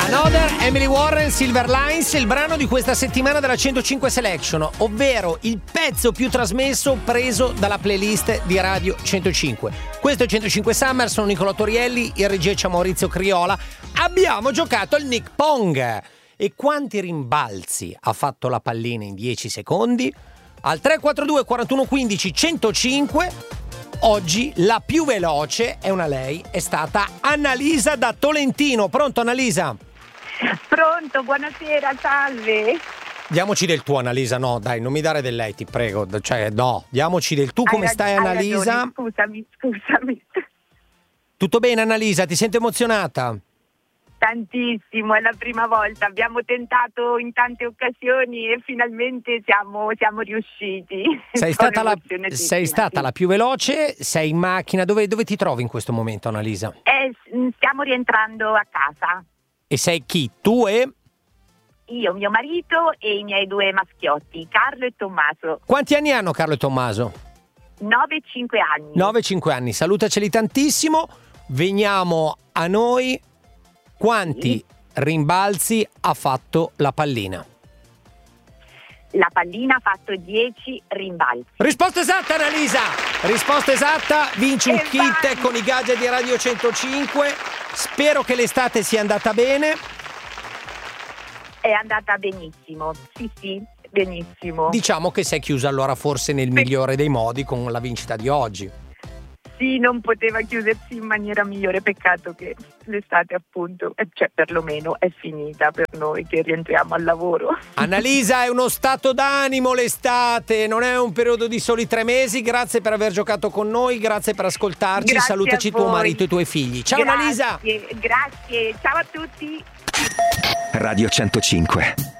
Another, Emily Warren, Silver Lines, il brano di questa settimana della 105 Selection, ovvero il pezzo più trasmesso preso dalla playlist di Radio 105. Questo è 105 Summer, sono Nicolò Torielli, in regia c'è Maurizio Criola. Abbiamo giocato al Nick Pong. E quanti rimbalzi ha fatto la pallina in 10 secondi? Al 342 41 15 105. Oggi la più veloce è una lei, è stata Annalisa da Tolentino. Pronto Annalisa? Pronto, buonasera, salve. Diamoci del tu Annalisa, no dai, non mi dare del lei, ti prego, cioè no, diamoci del tu, come stai Annalisa? Scusami. Tutto bene Annalisa, ti sento emozionata? Tantissimo, è la prima volta, abbiamo tentato in tante occasioni e finalmente siamo riusciti. Sei stata la più veloce, sei in macchina, dove ti trovi in questo momento Annalisa? Stiamo rientrando a casa. E sei chi? Tu e? Io, mio marito e i miei 2 maschiotti, Carlo e Tommaso. Quanti anni hanno Carlo e Tommaso? 9 e 5 anni. 9 e 5 anni, salutaceli tantissimo. Veniamo a noi. Quanti rimbalzi ha fatto la pallina? La pallina ha fatto 10 rimbalzi. Risposta esatta Annalisa! Risposta esatta, vinci un kit con i gadget di Radio 105. Spero che l'estate sia andata bene. È andata benissimo, sì, benissimo. Diciamo che sei chiusa allora forse nel migliore dei modi con la vincita di oggi. Sì, non poteva chiudersi in maniera migliore, peccato che l'estate appunto, cioè perlomeno è finita per noi che rientriamo al lavoro. Annalisa, è uno stato d'animo l'estate, non è un periodo di soli 3 mesi, grazie per aver giocato con noi, grazie per ascoltarci, Grazie salutaci tuo marito e i tuoi figli. Ciao grazie, Annalisa! Grazie, ciao a tutti! Radio 105.